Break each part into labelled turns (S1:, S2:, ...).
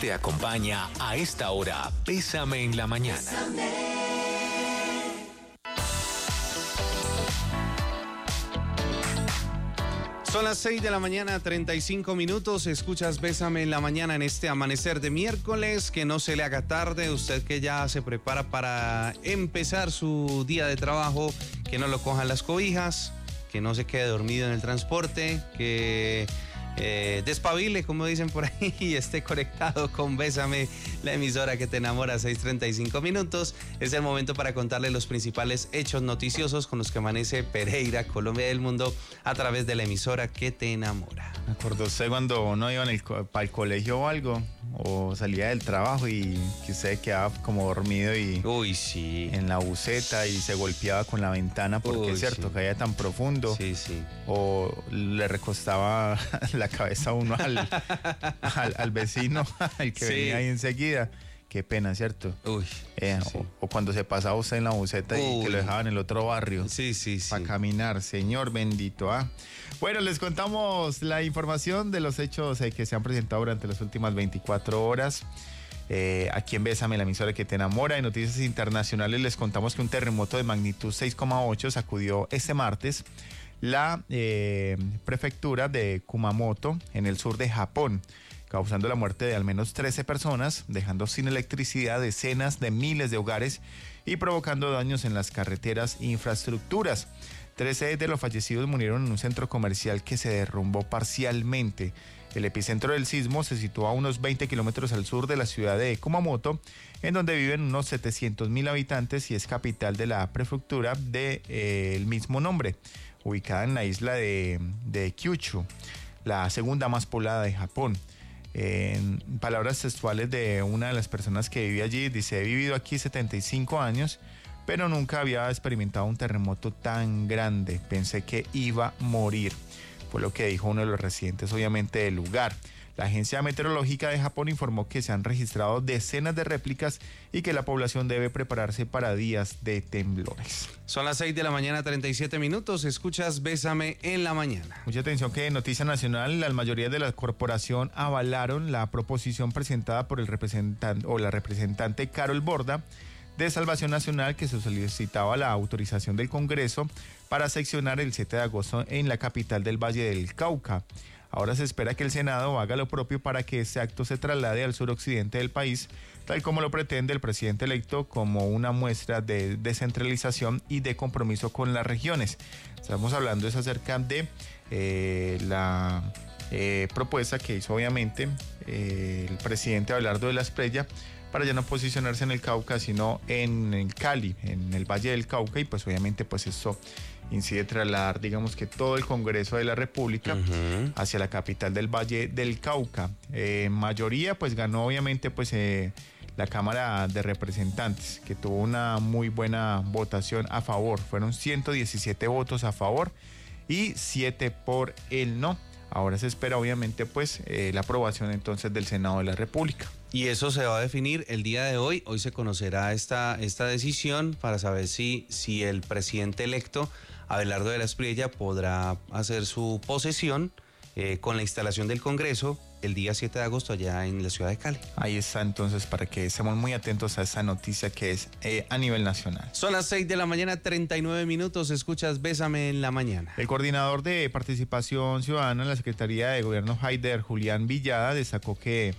S1: Te acompaña a esta hora Bésame en la Mañana.
S2: Son las 6 de la mañana, 35 minutos. Escuchas Bésame en la Mañana en este amanecer de miércoles. Que no se le haga tarde. Usted que ya se prepara para empezar su día de trabajo, que no lo cojan las cobijas, que no se quede dormido en el transporte, que despabile, como dicen por ahí, y esté conectado con Bésame, la emisora que te enamora. 6:35 minutos. Es el momento para contarle los principales hechos noticiosos con los que amanece Pereira, Colombia y el mundo, a través de la emisora que te enamora.
S3: ¿Me acordó usted cuando uno iba para el colegio o algo? O salía del trabajo y que usted quedaba como dormido y
S2: Uy, sí.
S3: en la buseta y se golpeaba con la ventana porque es cierto,
S2: sí.
S3: caía tan profundo.
S2: Sí, sí.
S3: O le recostaba la cabeza a uno al vecino, al que venía ahí enseguida. Qué pena, ¿cierto?
S2: Uy.
S3: Sí. O cuando se pasaba usted en la buseta y que lo dejaban en el otro barrio.
S2: Sí, sí, sí.
S3: Para caminar, señor bendito. Bueno, les contamos la información de los hechos que se han presentado durante las últimas 24 horas. Aquí en Bésame, la emisora que te enamora. En noticias internacionales les contamos que un terremoto de magnitud 6,8 sacudió este martes la prefectura de Kumamoto en el sur de Japón, causando la muerte de al menos 13 personas, dejando sin electricidad decenas de miles de hogares y provocando daños en las carreteras e infraestructuras. 13 de los fallecidos murieron en un centro comercial que se derrumbó parcialmente. El epicentro del sismo se sitúa a unos 20 kilómetros al sur de la ciudad de Kumamoto, en donde viven unos 700,000 habitantes y es capital de la prefectura del mismo nombre, ubicada en la isla de Kyushu, la segunda más poblada de Japón. En palabras textuales de una de las personas que vive allí, dice: he vivido aquí 75 años, pero nunca había experimentado un terremoto tan grande. Pensé que iba a morir. Fue lo que dijo uno de los residentes, obviamente, del lugar. La Agencia Meteorológica de Japón informó que se han registrado decenas de réplicas y que la población debe prepararse para días de temblores.
S2: Son las 6 de la mañana, 37 minutos. Escuchas Bésame en la Mañana.
S3: Mucha atención que en Noticia Nacional, la mayoría de la corporación avalaron la proposición presentada por el representante o la representante Carol Borda de Salvación Nacional, que se solicitaba la autorización del Congreso para seccionar el 7 de agosto en la capital del Valle del Cauca. Ahora se espera que el Senado haga lo propio para que este acto se traslade al suroccidente del país, tal como lo pretende el presidente electo, como una muestra de descentralización y de compromiso con las regiones. Estamos hablando es acerca de la propuesta que hizo obviamente el presidente Abelardo de la Espriella para ya no posicionarse en el Cauca, sino en el Cali, en el Valle del Cauca, y pues obviamente pues esto incide trasladar, digamos que todo el Congreso de la República hacia la capital del Valle del Cauca. Mayoría pues ganó obviamente pues la Cámara de Representantes, que tuvo una muy buena votación a favor. Fueron 117 votos a favor y 7 por el no. Ahora se espera obviamente pues la aprobación entonces del Senado de la República.
S2: Y eso se va a definir el día de hoy. Hoy se conocerá esta decisión para saber si el presidente electo, Abelardo de la Espriella, podrá hacer su posesión con la instalación del Congreso el día 7 de agosto allá en la ciudad de Cali.
S3: Ahí está entonces, para que estemos muy atentos a esa noticia que es a nivel nacional.
S2: Son las 6 de la mañana, 39 minutos. Escuchas Bésame en la Mañana.
S3: El coordinador de Participación Ciudadana en la Secretaría de Gobierno Haider, Julián Villada, destacó que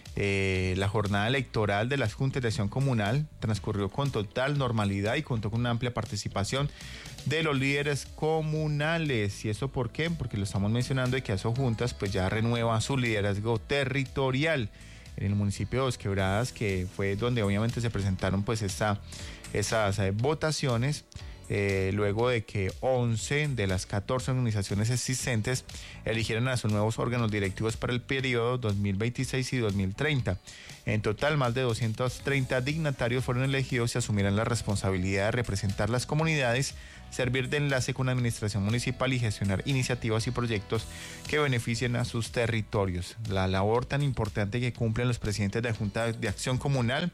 S3: la jornada electoral de la Junta de Acción Comunal transcurrió con total normalidad y contó con una amplia participación de los líderes comunales. ¿Y eso por qué? Porque lo estamos mencionando, de que Asojuntas pues ya renueva su liderazgo territorial en el municipio de Dos Quebradas, que fue donde obviamente se presentaron pues esas votaciones. Luego de que 11 de las 14 organizaciones existentes eligieran a sus nuevos órganos directivos para el periodo 2026 y 2030. En total, más de 230 dignatarios fueron elegidos y asumirán la responsabilidad de representar las comunidades, servir de enlace con la administración municipal y gestionar iniciativas y proyectos que beneficien a sus territorios. La labor tan importante que cumplen los presidentes de la Junta de Acción Comunal,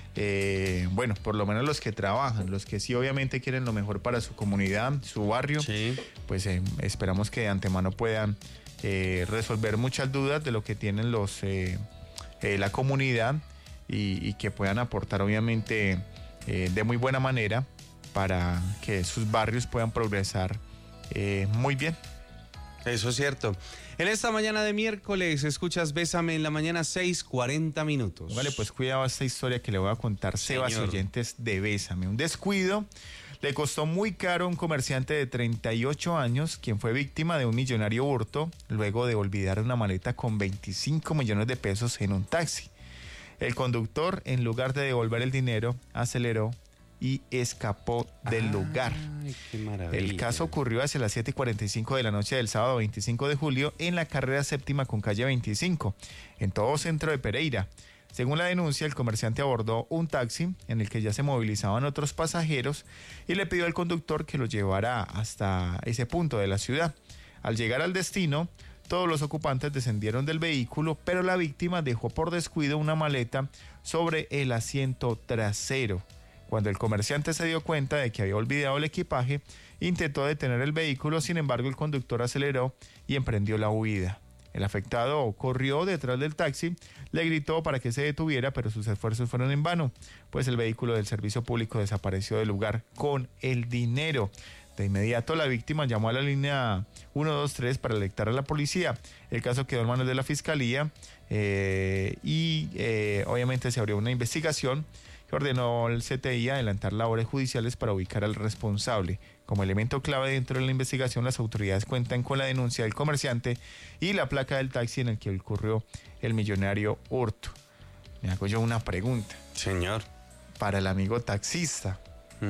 S3: bueno, por lo menos los que trabajan, los que sí obviamente quieren lo mejor para su comunidad, su barrio, sí, pues esperamos que de antemano puedan resolver muchas dudas de lo que tienen los la comunidad y que puedan aportar obviamente de muy buena manera para que sus barrios puedan progresar muy bien.
S2: Eso es cierto. En esta mañana de miércoles escuchas Bésame en la mañana 6:40 minutos.
S3: Vale, pues cuidado a esta historia que le voy a contar, Sebas y oyentes de Bésame. Un descuido le costó muy caro a un comerciante de 38 años, quien fue víctima de un millonario hurto luego de olvidar una maleta con 25 millones de pesos en un taxi. El conductor, en lugar de devolver el dinero, aceleró y escapó del lugar.
S2: Ay, qué maravilla.
S3: El caso ocurrió hacia las 7:45 de la noche del sábado 25 de julio en la carrera séptima con calle 25, en todo centro de Pereira. Según la denuncia, el comerciante abordó un taxi en el que ya se movilizaban otros pasajeros y le pidió al conductor que lo llevara hasta ese punto de la ciudad. Al llegar al destino, todos los ocupantes descendieron del vehículo, pero la víctima dejó por descuido una maleta sobre el asiento trasero. Cuando el comerciante se dio cuenta de que había olvidado el equipaje, intentó detener el vehículo, sin embargo el conductor aceleró y emprendió la huida. El afectado corrió detrás del taxi, le gritó para que se detuviera, pero sus esfuerzos fueron en vano, pues el vehículo del servicio público desapareció del lugar con el dinero. De inmediato la víctima llamó a la línea 123 para alertar a la policía. El caso quedó en manos de la fiscalía y obviamente se abrió una investigación que ordenó el CTI adelantar labores judiciales para ubicar al responsable. Como elemento clave dentro de la investigación, las autoridades cuentan con la denuncia del comerciante y la placa del taxi en el que ocurrió el millonario hurto. Me hago yo una pregunta.
S2: Señor.
S3: Para el amigo taxista.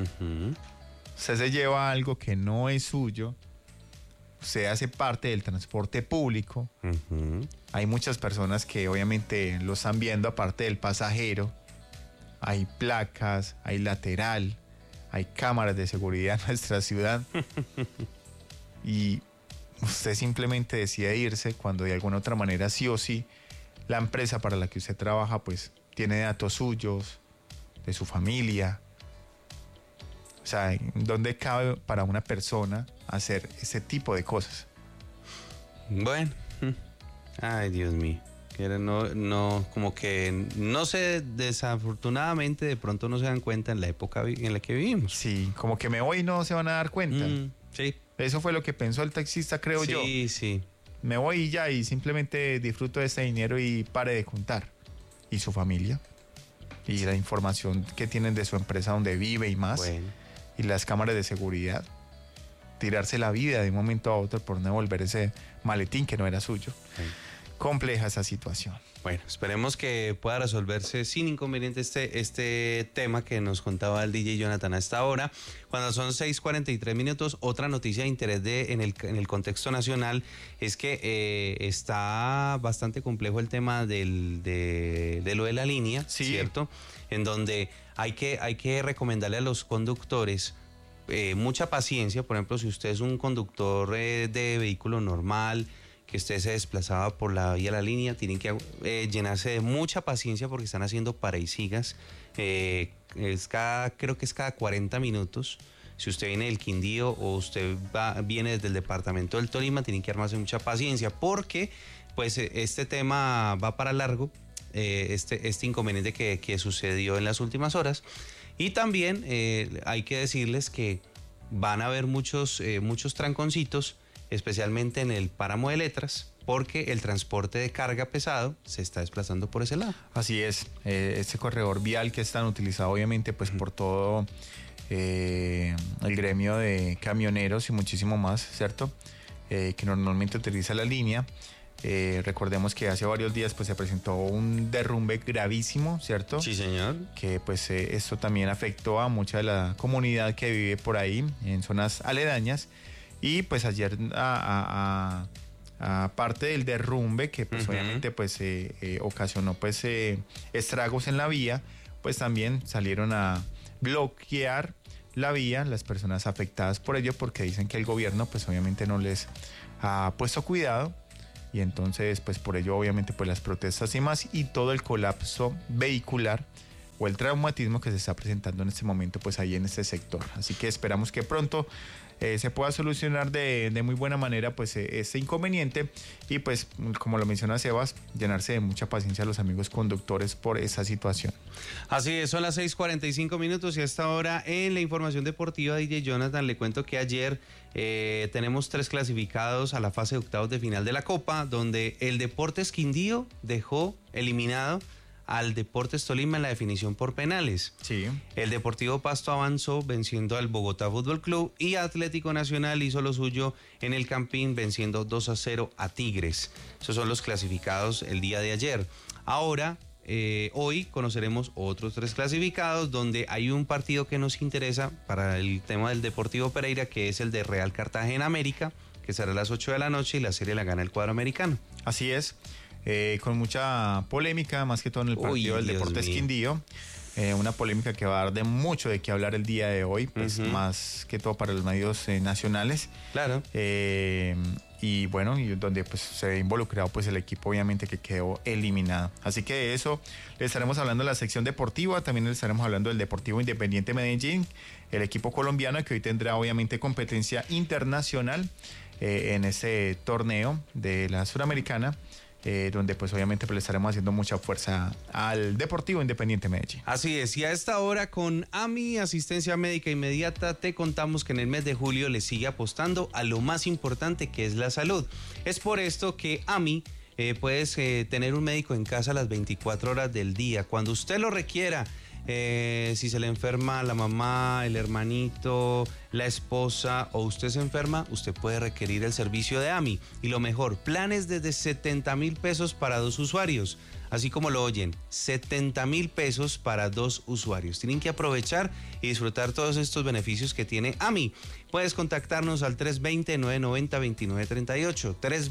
S3: Usted se lleva algo que no es suyo, usted hace parte del transporte público. Hay muchas personas que obviamente lo están viendo aparte del pasajero. Hay placas, hay lateral, hay cámaras de seguridad en nuestra ciudad. Y usted simplemente decide irse cuando de alguna otra manera sí o sí la empresa para la que usted trabaja pues tiene datos suyos, de su familia. O sea, ¿dónde cabe para una persona hacer ese tipo de cosas?
S2: Bueno, ay Dios mío. Como que no sé, desafortunadamente de pronto no se dan cuenta en la época en la que vivimos.
S3: Sí, como que me voy y no se van a dar cuenta.
S2: Sí.
S3: Eso fue lo que pensó el taxista, creo yo.
S2: Sí, sí.
S3: Me voy y ya, y simplemente disfruto de ese dinero y pare de contar. Y su familia. Y la información que tienen de su empresa donde vive y más.
S2: Bueno.
S3: Y las cámaras de seguridad. Tirarse la vida de un momento a otro por no devolver ese maletín que no era suyo.
S2: Sí.
S3: Compleja esa situación.
S2: Bueno, esperemos que pueda resolverse sin inconveniente este tema que nos contaba el DJ Jonathan a esta hora. Cuando son 6:43 minutos, otra noticia de interés en el contexto nacional es que está bastante complejo el tema de lo de la línea,
S3: sí,
S2: ¿cierto? En donde hay que recomendarle a los conductores mucha paciencia. Por ejemplo, si usted es un conductor de vehículo normal, que usted se desplazaba por la vía de la línea, tienen que llenarse de mucha paciencia porque están haciendo para y sigas. Creo que es cada 40 minutos. Si usted viene del Quindío o usted viene desde el departamento del Tolima, tienen que armarse mucha paciencia porque pues este tema va para largo, este inconveniente que sucedió en las últimas horas. Y también hay que decirles que van a haber muchos tranconcitos, especialmente en el páramo de Letras, porque el transporte de carga pesado se está desplazando por ese lado.
S3: Así es, este corredor vial que es tan utilizado obviamente pues por todo el gremio de camioneros y muchísimo más, ¿cierto? Que normalmente utiliza la línea. Recordemos que hace varios días pues se presentó un derrumbe gravísimo, ¿cierto?
S2: Sí, señor.
S3: Que pues esto también afectó a mucha de la comunidad que vive por ahí, en zonas aledañas. Y pues ayer aparte del derrumbe que pues obviamente pues ocasionó pues estragos en la vía, pues también salieron a bloquear la vía las personas afectadas por ello, porque dicen que el gobierno pues obviamente no les ha puesto cuidado, y entonces pues por ello obviamente pues las protestas y más, y todo el colapso vehicular o el traumatismo que se está presentando en este momento pues ahí en este sector. Así que esperamos que pronto se pueda solucionar de muy buena manera pues este inconveniente y pues como lo menciona Sebas, llenarse de mucha paciencia a los amigos conductores por esa situación.
S2: Así es, son las 6:45 minutos y a esta hora en la información deportiva, DJ Jonathan, le cuento que ayer tenemos 3 clasificados a la fase de octavos de final de la Copa, donde el Deportes Quindío dejó eliminado al Deportes Tolima en la definición por penales.
S3: Sí.
S2: El Deportivo Pasto avanzó venciendo al Bogotá Fútbol Club y Atlético Nacional hizo lo suyo en el Campín venciendo 2-0 a Tigres. Esos son los clasificados el día de ayer. Ahora, hoy conoceremos otros 3 clasificados donde hay un partido que nos interesa para el tema del Deportivo Pereira, que es el de Real Cartagena América, que será a las 8 de la noche y la serie la gana el cuadro americano.
S3: Así es. Con mucha polémica, más que todo en el partido del Deportes Quindío. Una polémica que va a dar de mucho de qué hablar el día de hoy, pues más que todo para los medios nacionales.
S2: Claro.
S3: Y bueno, y donde pues se ve involucrado pues el equipo obviamente que quedó eliminado. Así que de eso le estaremos hablando en la sección deportiva, también le estaremos hablando del Deportivo Independiente Medellín, el equipo colombiano que hoy tendrá obviamente competencia internacional en ese torneo de la Suramericana. Donde pues obviamente le estaremos haciendo mucha fuerza al Deportivo Independiente Medellín.
S2: Así es, y a esta hora con AMI, Asistencia Médica Inmediata, te contamos que en el mes de julio le sigue apostando a lo más importante que es la salud. Es por esto que AMI puedes tener un médico en casa las 24 horas del día, cuando usted lo requiera. Si se le enferma la mamá, el hermanito, la esposa o usted se enferma, usted puede requerir el servicio de AMI. Y lo mejor, planes desde 70,000 pesos para 2 usuarios. Así como lo oyen, 70,000 pesos para 2 usuarios. Tienen que aprovechar y disfrutar todos estos beneficios que tiene AMI. Puedes contactarnos al 320-990-2938.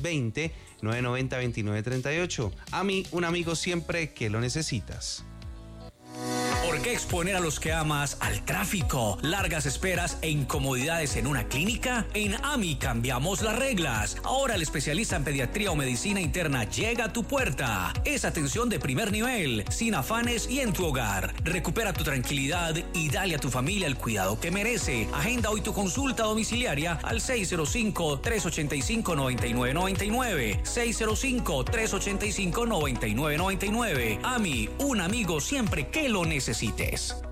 S2: 320-990-2938. AMI, un amigo siempre que lo necesitas.
S4: ¿Por qué exponer a los que amas al tráfico, largas esperas e incomodidades en una clínica? En AMI cambiamos las reglas. Ahora el especialista en pediatría o medicina interna llega a tu puerta. Es atención de primer nivel, sin afanes y en tu hogar. Recupera tu tranquilidad y dale a tu familia el cuidado que merece. Agenda hoy tu consulta domiciliaria al 605-385-9999. 605-385-9999. AMI, un amigo siempre que lo necesites.